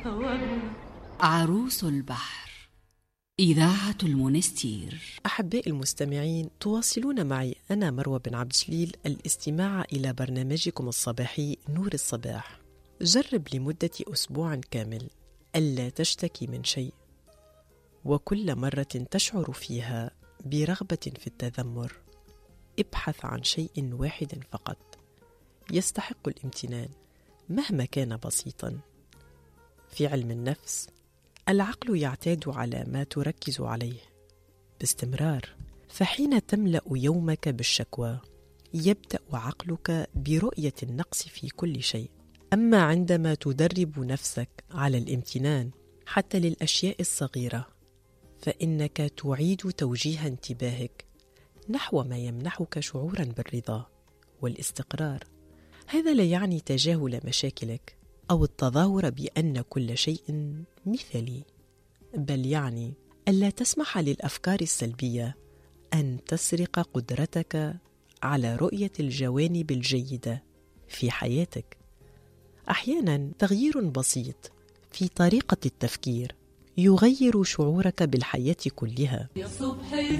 عروس البحر، إذاعة المونستير. أحباء المستمعين، تواصلون معي أنا مروى بن عبد الجليل الاستماع إلى برنامجكم الصباحي نور الصباح. جرب لمدة أسبوع كامل ألا تشتكي من شيء، وكل مرة تشعر فيها برغبة في التذمر ابحث عن شيء واحد فقط يستحق الامتنان مهما كان بسيطا. في علم النفس العقل يعتاد على ما تركز عليه باستمرار، فحين تملأ يومك بالشكوى يبدأ عقلك برؤية النقص في كل شيء. أما عندما تدرب نفسك على الامتنان حتى للأشياء الصغيرة، فإنك تعيد توجيه انتباهك نحو ما يمنحك شعورا بالرضا والاستقرار. هذا لا يعني تجاهل مشاكلك أو التظاهر بأن كل شيء مثالي، بل يعني ألا تسمح للأفكار السلبية أن تسرق قدرتك على رؤية الجوانب الجيدة في حياتك. أحيانا تغيير بسيط في طريقة التفكير يغير شعورك بالحياة كلها.